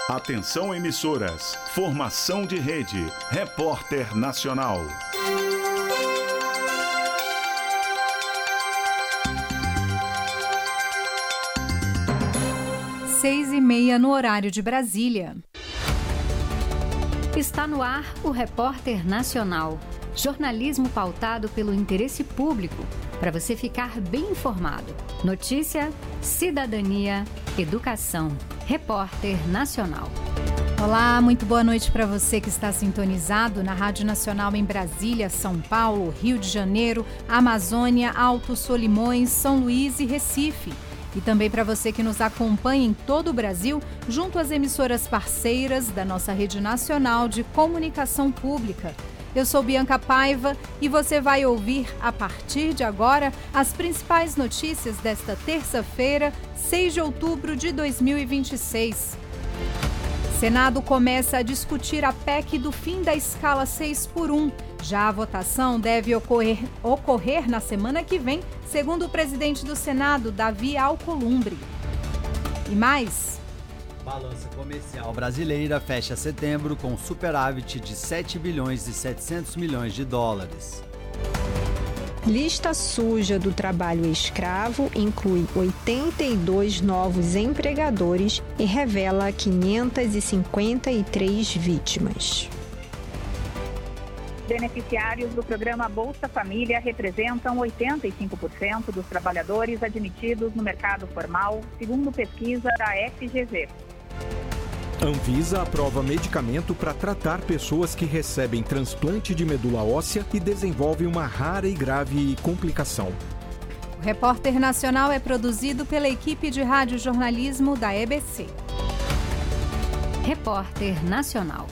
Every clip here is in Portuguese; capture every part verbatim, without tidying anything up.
Atenção emissoras, formação de rede, Repórter Nacional. Seis e meia no horário de Brasília. Está no ar o Repórter Nacional. Jornalismo pautado pelo interesse público, para você ficar bem informado. Notícia, cidadania, educação. Repórter Nacional. Olá, muito boa noite para você que está sintonizado na Rádio Nacional em Brasília, São Paulo, Rio de Janeiro, Amazônia, Alto Solimões, São Luís e Recife. E também para você que nos acompanha em todo o Brasil, junto às emissoras parceiras da nossa Rede Nacional de Comunicação Pública. Eu sou Bianca Paiva e você vai ouvir, a partir de agora, as principais notícias desta terça-feira, seis de outubro de dois mil e vinte e seis. Senado começa a discutir a P E C do fim da escala seis por um. Já a votação deve ocorrer, ocorrer na semana que vem, segundo o presidente do Senado, Davi Alcolumbre. E mais... Balança comercial brasileira fecha setembro com superávit de sete bilhões e setecentos milhões de dólares. Lista suja do trabalho escravo inclui oitenta e dois novos empregadores e revela quinhentas e cinquenta e três vítimas. Beneficiários do programa Bolsa Família representam oitenta e cinco por cento dos trabalhadores admitidos no mercado formal, segundo pesquisa da F G V. Anvisa aprova medicamento para tratar pessoas que recebem transplante de medula óssea e desenvolvem uma rara e grave complicação. O Repórter Nacional é produzido pela equipe de radiojornalismo da E B C. Repórter Nacional.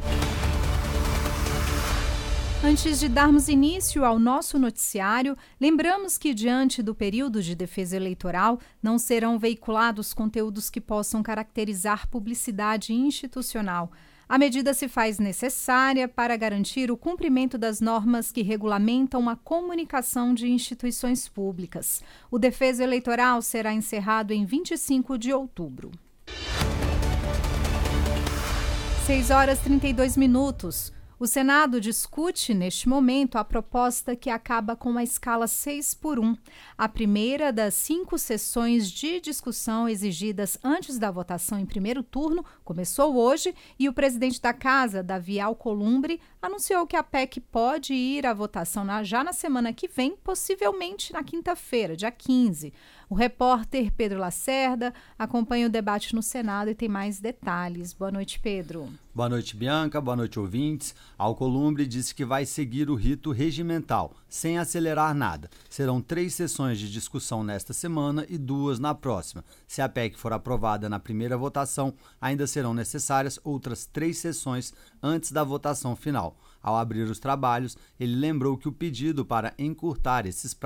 Antes de darmos início ao nosso noticiário, lembramos que, diante do período de defesa eleitoral, não serão veiculados conteúdos que possam caracterizar publicidade institucional. A medida se faz necessária para garantir o cumprimento das normas que regulamentam a comunicação de instituições públicas. O defesa eleitoral será encerrado em vinte e cinco de outubro. seis horas e trinta e dois minutos. O Senado discute, neste momento, a proposta que acaba com a escala seis por um. A primeira das cinco sessões de discussão exigidas antes da votação em primeiro turno começou hoje e o presidente da Casa, Davi Alcolumbre, anunciou que a P E C pode ir à votação na, já na semana que vem, possivelmente na quinta-feira, dia quinze. O repórter Pedro Lacerda acompanha o debate no Senado e tem mais detalhes. Boa noite, Pedro. Boa noite, Bianca. Boa noite, ouvintes. Alcolumbre disse que vai seguir o rito regimental, sem acelerar nada. Serão três sessões de discussão nesta semana e duas na próxima. Se a P E C for aprovada na primeira votação, ainda serão necessárias outras três sessões antes da votação final. Ao abrir os trabalhos, ele lembrou que o pedido para encurtar esses prazos